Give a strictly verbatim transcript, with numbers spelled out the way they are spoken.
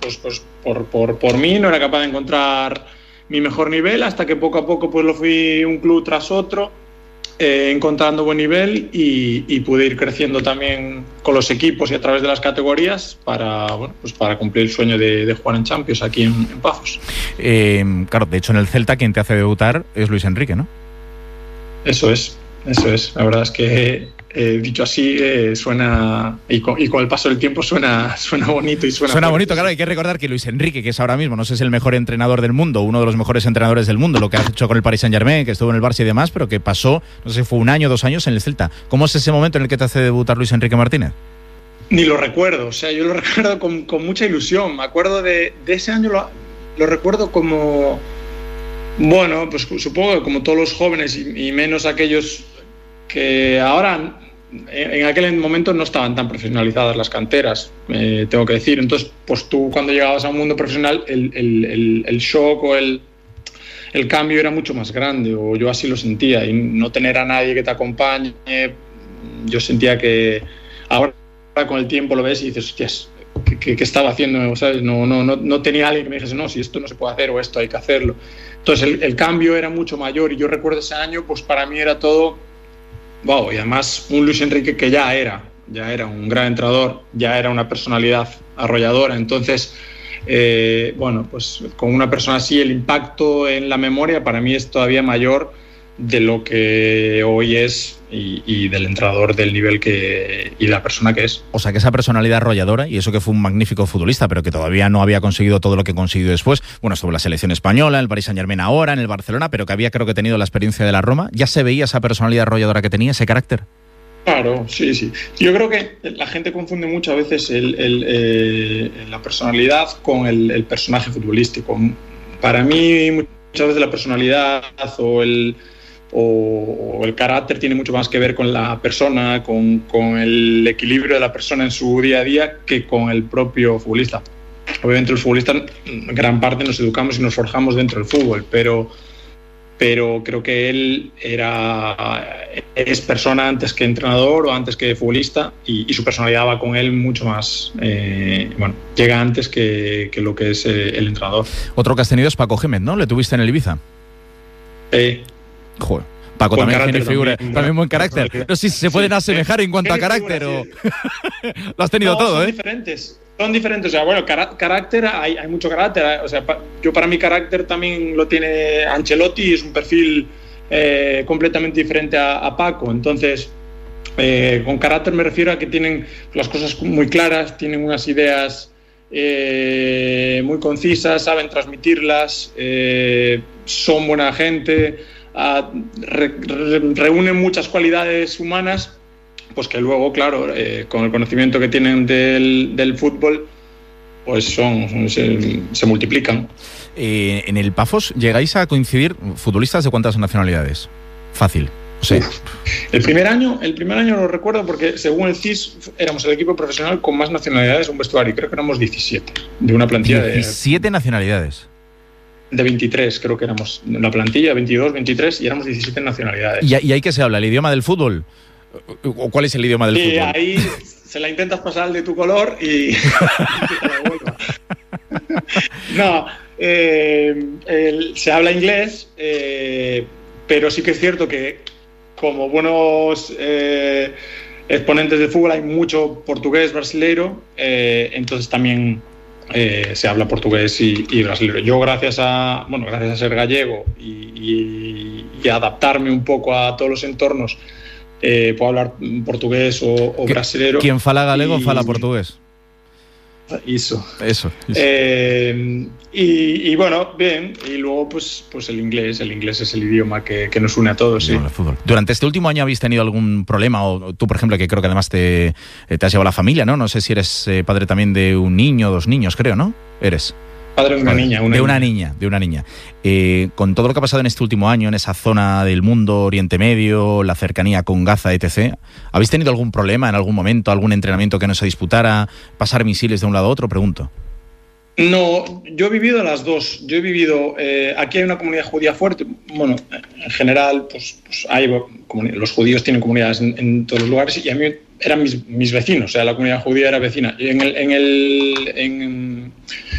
pues, pues por, por, por mí no era capaz de encontrar mi mejor nivel, hasta que poco a poco pues lo fui un club tras otro, eh, encontrando buen nivel y, y pude ir creciendo también con los equipos y a través de las categorías para, bueno, pues para cumplir el sueño de, de jugar en Champions aquí en, en Pafos. Eh, claro, de hecho en el Celta quien te hace debutar es Luis Enrique, ¿no? Eso es, eso es. La verdad es que eh, dicho así eh, suena, y con, y con el paso del tiempo suena, suena bonito y suena Suena fuerte. bonito, claro. Hay que recordar que Luis Enrique, que es ahora mismo, no sé si es el mejor entrenador del mundo, uno de los mejores entrenadores del mundo, lo que ha hecho con el Paris Saint-Germain, que estuvo en el Barça y demás, pero que pasó, no sé si fue un año, dos años en el Celta. ¿Cómo es ese momento en el que te hace debutar Luis Enrique Martínez? Ni lo recuerdo, o sea, yo lo recuerdo con, con mucha ilusión. Me acuerdo de, de ese año, lo, lo recuerdo como, bueno, pues supongo que como todos los jóvenes y, y menos aquellos que ahora, en aquel momento no estaban tan profesionalizadas las canteras, eh, tengo que decir. Entonces, pues tú cuando llegabas a un mundo profesional, el, el, el, el shock o el, el cambio era mucho más grande, o yo así lo sentía, y no tener a nadie que te acompañe, yo sentía que ahora con el tiempo lo ves y dices, hostias, ¿qué, qué, qué estaba haciendo? ¿Sabes? No, no, no, no tenía alguien que me dijese, no, si esto no se puede hacer o esto hay que hacerlo. Entonces el, el cambio era mucho mayor y yo recuerdo ese año, pues para mí era todo, wow, y además un Luis Enrique que ya era, ya era un gran entrenador, ya era una personalidad arrolladora. Entonces, eh, bueno, pues con una persona así el impacto en la memoria para mí es todavía mayor de lo que hoy es y, y del entrenador del nivel que y la persona que es. O sea, que esa personalidad arrolladora, y eso que fue un magnífico futbolista, pero que todavía no había conseguido todo lo que consiguió después, bueno, estuvo en la selección española, en el Paris Saint-Germain ahora, en el Barcelona, pero que había creo que tenido la experiencia de la Roma, ¿ya se veía esa personalidad arrolladora que tenía, ese carácter? Claro, sí, sí. Yo creo que la gente confunde mucho a veces el, el, eh, la personalidad con el, el personaje futbolístico. Para mí, muchas veces la personalidad o el o el carácter tiene mucho más que ver con la persona, con, con el equilibrio de la persona en su día a día que con el propio futbolista. Obviamente los futbolistas gran parte nos educamos y nos forjamos dentro del fútbol, pero, pero creo que él era, es persona antes que entrenador o antes que futbolista, y, y su personalidad va con él mucho más, eh, bueno, llega antes que, que lo que es eh, el entrenador. Otro que has tenido es Paco Gémez, ¿no? ¿Le tuviste en el Ibiza? Eh, Joder. Paco buen también tiene figura, también, también buen carácter. No sé si se pueden sí, asemejar en cuanto a carácter o... Lo has tenido no, todo, son ¿eh? diferentes, son diferentes. O sea, bueno, car- carácter, hay, hay mucho carácter. O sea, pa- yo para mi carácter también lo tiene Ancelotti, es un perfil eh, completamente diferente a, a Paco. Entonces, eh, con carácter me refiero a que tienen las cosas muy claras, tienen unas ideas eh, muy concisas, saben transmitirlas, eh, son buena gente, uh, re, re, reúnen muchas cualidades humanas, pues que luego, claro, eh, con el conocimiento que tienen del, del fútbol, pues son, son se, se multiplican. Eh, en el Pafos llegáis a coincidir futbolistas de cuántas nacionalidades. Fácil. O sea, Uf. El primer año, el primer año lo recuerdo porque según el C I S éramos el equipo profesional con más nacionalidades en un vestuario. Creo que éramos diecisiete de una plantilla de diecisiete nacionalidades. De veintitrés, creo que éramos la plantilla, veintidós, veintitrés, y éramos diecisiete nacionalidades. ¿Y, y ahí qué se habla? ¿El idioma del fútbol? ¿O cuál es el idioma del sí, fútbol? Y ahí se la intentas pasar de tu color y, y te la vuelva. No, eh, el, se habla inglés, eh, pero sí que es cierto que como buenos eh, exponentes de fútbol hay mucho portugués, brasileiro, eh, entonces también eh, se habla portugués y, y brasileiro. Yo gracias a, bueno, gracias a ser gallego y, y, y adaptarme un poco a todos los entornos, eh, puedo hablar portugués o, o brasileiro. Quien fala galego, y, fala portugués. Eso. Eso. eso. Eh, y, y bueno, bien. Y luego, pues, pues el inglés. El inglés es el idioma que, que nos une a todos. Sí. No, fútbol. ¿Durante este último año habéis tenido algún problema? O tú, por ejemplo, que creo que además te, te has llevado a la familia, ¿no? No sé si eres eh, padre también de un niño o dos niños, creo, ¿no? Eres. Padre de una padre, niña. Una de niña. una niña, de una niña. Eh, con todo lo que ha pasado en este último año, en esa zona del mundo, Oriente Medio, la cercanía con Gaza, etcétera, ¿habéis tenido algún problema en algún momento, algún entrenamiento que no se disputara, pasar misiles de un lado a otro? Pregunto. No, yo he vivido las dos. Yo he vivido, eh, aquí hay una comunidad judía fuerte. Bueno, en general, pues, pues hay, los judíos tienen comunidades en, en todos los lugares, y a mí eran mis, mis vecinos, o sea, la comunidad judía era vecina. Y en el, en el, en,